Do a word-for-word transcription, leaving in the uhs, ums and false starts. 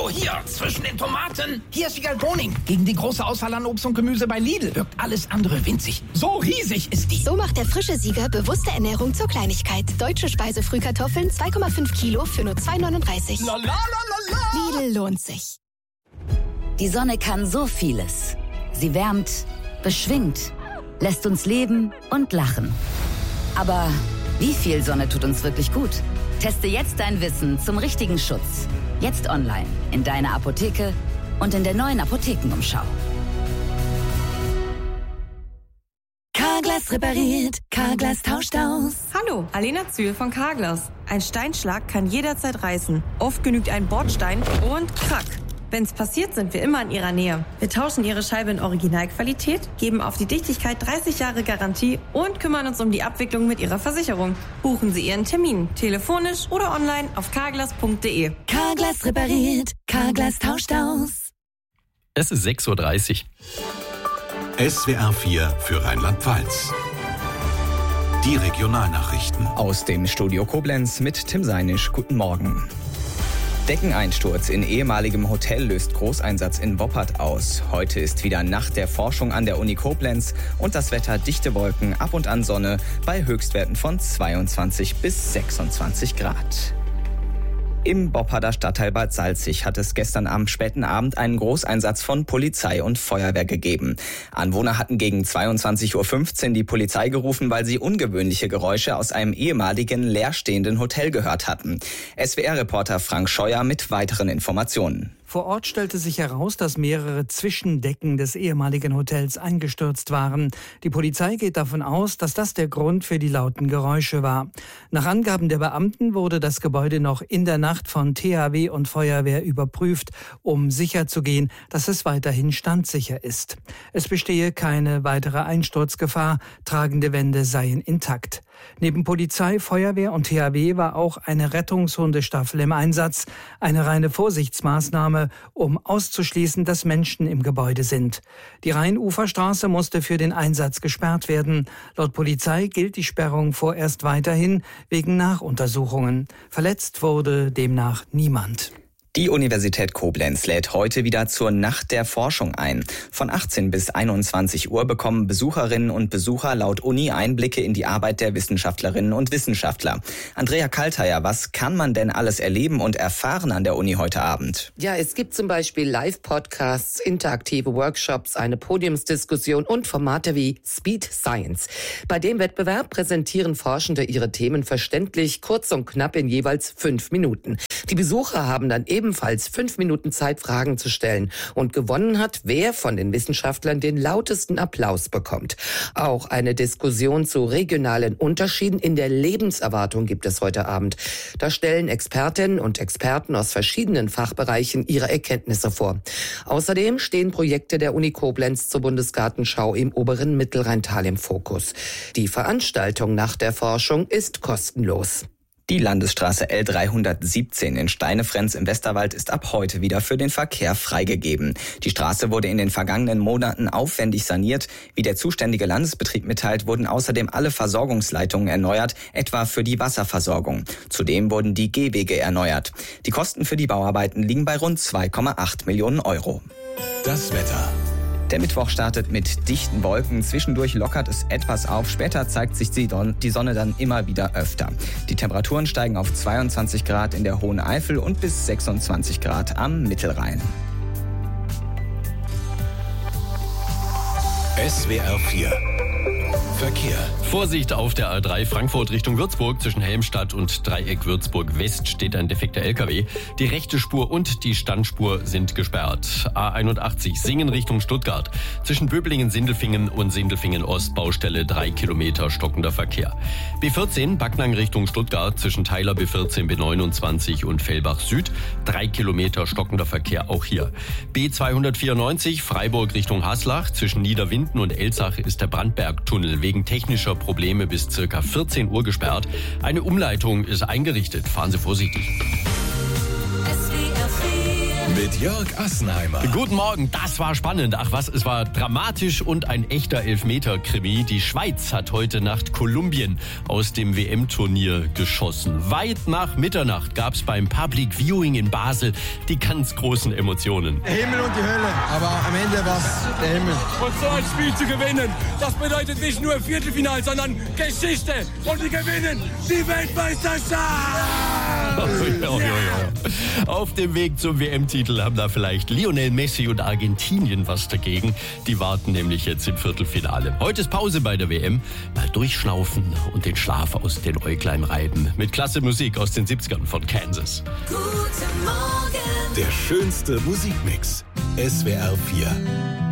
Oh, hier, zwischen den Tomaten. Hier ist Wiegald Boning. Gegen die große Auswahl an Obst und Gemüse bei Lidl wirkt alles andere winzig. So riesig ist die. So macht der frische Sieger bewusste Ernährung zur Kleinigkeit. Deutsche Speisefrühkartoffeln zwei Komma fünf Kilo für nur zwei neununddreißig. La, la, la, la, la. Lidl lohnt sich. Die Sonne kann so vieles. Sie wärmt, beschwingt, lässt uns leben und lachen. Aber wie viel Sonne tut uns wirklich gut? Teste jetzt dein Wissen zum richtigen Schutz. Jetzt online, in deiner Apotheke und in der neuen Apothekenumschau. Carglass repariert, Carglass tauscht aus. Hallo, Alena Zühl von Carglass. Ein Steinschlag kann jederzeit reißen. Oft genügt ein Bordstein und krack. Wenn's passiert, sind wir immer in Ihrer Nähe. Wir tauschen Ihre Scheibe in Originalqualität, geben auf die Dichtigkeit dreißig Jahre Garantie und kümmern uns um die Abwicklung mit Ihrer Versicherung. Buchen Sie Ihren Termin, telefonisch oder online auf carglass punkt de. Carglass repariert, Carglass tauscht aus. Es ist sechs Uhr dreißig. S W R vier für Rheinland-Pfalz. Die Regionalnachrichten. Aus dem Studio Koblenz mit Tim Seinisch. Guten Morgen. Deckeneinsturz in ehemaligem Hotel löst Großeinsatz in Woppert aus. Heute ist wieder Nacht der Forschung an der Uni Koblenz und das Wetter dichte Wolken, ab und an Sonne bei Höchstwerten von zweiundzwanzig bis sechsundzwanzig Grad. Im Bopparder Stadtteil Bad Salzig hat es gestern am späten Abend einen Großeinsatz von Polizei und Feuerwehr gegeben. Anwohner hatten gegen zweiundzwanzig Uhr fünfzehn die Polizei gerufen, weil sie ungewöhnliche Geräusche aus einem ehemaligen leerstehenden Hotel gehört hatten. S W R-Reporter Frank Scheuer mit weiteren Informationen. Vor Ort stellte sich heraus, dass mehrere Zwischendecken des ehemaligen Hotels eingestürzt waren. Die Polizei geht davon aus, dass das der Grund für die lauten Geräusche war. Nach Angaben der Beamten wurde das Gebäude noch in der Nacht von T H W und Feuerwehr überprüft, um sicherzugehen, dass es weiterhin standsicher ist. Es bestehe keine weitere Einsturzgefahr, tragende Wände seien intakt. Neben Polizei, Feuerwehr und T H W war auch eine Rettungshundestaffel im Einsatz, eine reine Vorsichtsmaßnahme, um auszuschließen, dass Menschen im Gebäude sind. Die Rheinuferstraße musste für den Einsatz gesperrt werden. Laut Polizei gilt die Sperrung vorerst weiterhin wegen Nachuntersuchungen. Verletzt wurde demnach niemand. Die Universität Koblenz lädt heute wieder zur Nacht der Forschung ein. Von achtzehn bis einundzwanzig Uhr bekommen Besucherinnen und Besucher laut Uni Einblicke in die Arbeit der Wissenschaftlerinnen und Wissenschaftler. Andrea Kalteier, was kann man denn alles erleben und erfahren an der Uni heute Abend? Ja, es gibt zum Beispiel Live-Podcasts, interaktive Workshops, eine Podiumsdiskussion und Formate wie Speed Science. Bei dem Wettbewerb präsentieren Forschende ihre Themen verständlich, kurz und knapp in jeweils fünf Minuten. Die Besucher haben dann eben ebenfalls fünf Minuten Zeit, Fragen zu stellen. Und gewonnen hat, wer von den Wissenschaftlern den lautesten Applaus bekommt. Auch eine Diskussion zu regionalen Unterschieden in der Lebenserwartung gibt es heute Abend. Da stellen Expertinnen und Experten aus verschiedenen Fachbereichen ihre Erkenntnisse vor. Außerdem stehen Projekte der Uni Koblenz zur Bundesgartenschau im oberen Mittelrheintal im Fokus. Die Veranstaltung nach der Forschung ist kostenlos. Die Landesstraße L dreihundertsiebzehn in Steinefrenz im Westerwald ist ab heute wieder für den Verkehr freigegeben. Die Straße wurde in den vergangenen Monaten aufwendig saniert. Wie der zuständige Landesbetrieb mitteilt, wurden außerdem alle Versorgungsleitungen erneuert, etwa für die Wasserversorgung. Zudem wurden die Gehwege erneuert. Die Kosten für die Bauarbeiten liegen bei rund zwei Komma acht Millionen Euro. Das Wetter. Der Mittwoch startet mit dichten Wolken. Zwischendurch lockert es etwas auf. Später zeigt sich die Sonne dann immer wieder öfter. Die Temperaturen steigen auf zweiundzwanzig Grad in der Hohen Eifel und bis sechsundzwanzig Grad am Mittelrhein. S W R vier Verkehr. Vorsicht auf der A drei Frankfurt Richtung Würzburg. Zwischen Helmstadt und Dreieck Würzburg West steht ein defekter L K W. Die rechte Spur und die Standspur sind gesperrt. A einundachtzig Singen Richtung Stuttgart. Zwischen Böblingen-Sindelfingen und Sindelfingen-Ost Baustelle drei Kilometer stockender Verkehr. B vierzehn Backnang Richtung Stuttgart. Zwischen Theiler B vierzehn, B neunundzwanzig und Fellbach Süd. drei Kilometer stockender Verkehr auch hier. B zweihundertvierundneunzig Freiburg Richtung Haslach. Zwischen Niederwinden und Elzach ist der Brandbergtunnel wegen technischer Probleme bis circa vierzehn Uhr gesperrt. Eine Umleitung ist eingerichtet. Fahren Sie vorsichtig. Mit Jörg Assenheimer. Guten Morgen, das war spannend. Ach was, es war dramatisch und ein echter Elfmeter-Krimi. Die Schweiz hat heute Nacht Kolumbien aus dem W M-Turnier geschossen. Weit nach Mitternacht gab es beim Public Viewing in Basel die ganz großen Emotionen. Der Himmel und die Hölle, aber am Ende war es der Himmel. Und so ein Spiel zu gewinnen, das bedeutet nicht nur Viertelfinale, sondern Geschichte. Und wir gewinnen die Weltmeisterschaft! Oh, ja, ja, ja. Auf dem Weg zum W M-Titel haben da vielleicht Lionel Messi und Argentinien was dagegen. Die warten nämlich jetzt im Viertelfinale. Heute ist Pause bei der W M. Mal durchschnaufen und den Schlaf aus den Äuglein reiben. Mit klasse Musik aus den siebzigern von Kansas. Guten Morgen. Der schönste Musikmix. S W R vier.